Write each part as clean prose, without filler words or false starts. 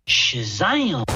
Shazam!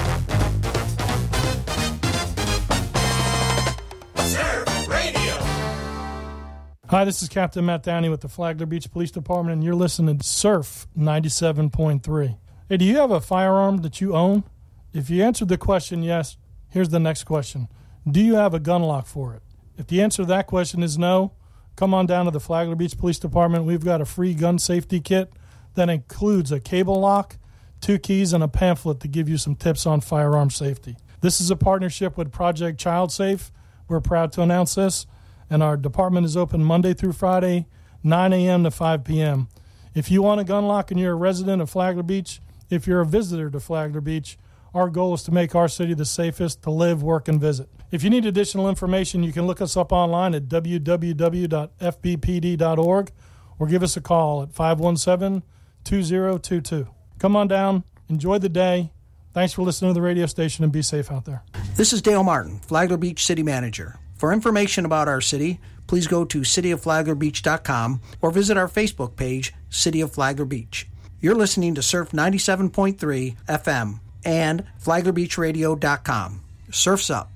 Surf Radio. Hi, this is Captain Matt Downey with the Flagler Beach Police Department, and you're listening to Surf 97.3. Hey, do you have a firearm that you own? If you answered the question yes, here's the next question. Do you have a gun lock for it? If the answer to that question is no, come on down to the Flagler Beach Police Department. We've got a free gun safety kit that includes a cable lock, 2 keys, and a pamphlet to give you some tips on firearm safety. This is a partnership with Project Child Safe. We're proud to announce this, and our department is open Monday through Friday, 9 a.m. to 5 p.m. If you want a gun lock and you're a resident of Flagler Beach, if you're a visitor to Flagler Beach, our goal is to make our city the safest to live, work, and visit. If you need additional information, you can look us up online at www.fbpd.org or give us a call at 517-2022. Come on down, enjoy the day. Thanks for listening to the radio station, and be safe out there. This is Dale Martin, Flagler Beach City Manager. For information about our city, please go to cityofFlaglerBeach.com or visit our Facebook page, City of Flagler Beach. You're listening to Surf 97.3 FM and FlaglerBeachRadio.com. Surf's up.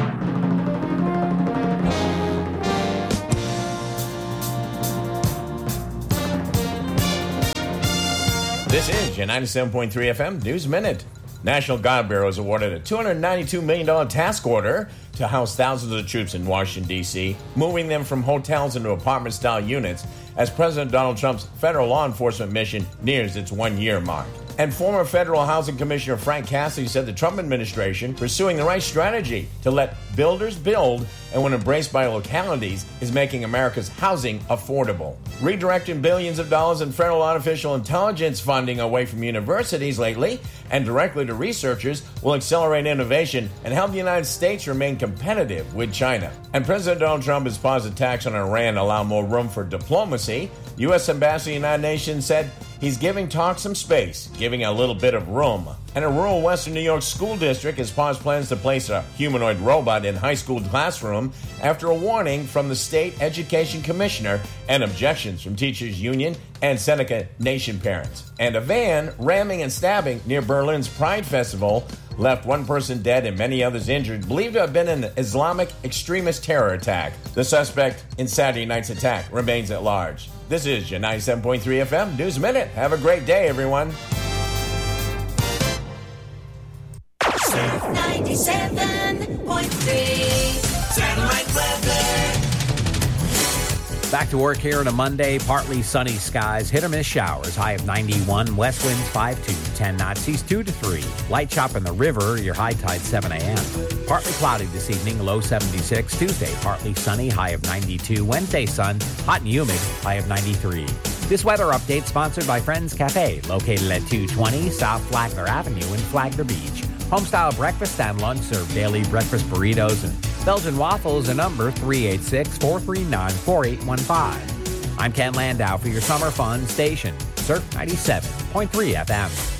This is your 97.3 FM News Minute. National Guard Bureau has awarded a $292 million task order to house thousands of troops in Washington, D.C., moving them from hotels into apartment-style units as President Donald Trump's federal law enforcement mission nears its one-year mark. And former Federal Housing Commissioner Frank Cassidy said the Trump administration pursuing the right strategy to let builders build and when embraced by localities is making America's housing affordable. Redirecting billions of dollars in federal artificial intelligence funding away from universities lately and directly to researchers will accelerate innovation and help the United States remain competitive with China. And President Donald Trump has paused attacks on Iran to allow more room for diplomacy. U.S. Ambassador to the United Nations said he's giving talks some space, giving a little bit of room. And a rural Western New York school district has paused plans to place a humanoid robot in high school classroom after a warning from the state education commissioner and objections from teachers union and Seneca Nation parents. And a van ramming and stabbing near Berlin's Pride Festival left one person dead and many others injured, believed to have been an Islamic extremist terror attack. The suspect in Saturday night's attack remains at large. This is your 97.3 FM News Minute. Have a great day, everyone. Surf 97.3 Satellite weather. Back to work here on a Monday. Partly sunny skies, hit or miss showers. High of 91. West winds 5-2, 10 knots, east 2 to 3. Light chop in the river. Your high tide 7 a.m. Partly cloudy this evening. Low 76. Tuesday partly sunny. High of 92. Wednesday sun. Hot and humid. High of 93. This weather update sponsored by Friends Cafe, located at 220 South Flagler Avenue in Flagler Beach. Homestyle breakfast and lunch serve daily breakfast burritos and Belgian waffles. A number 386-439-4815. I'm Ken Landau for your summer fun station, Surf 97.3 FM.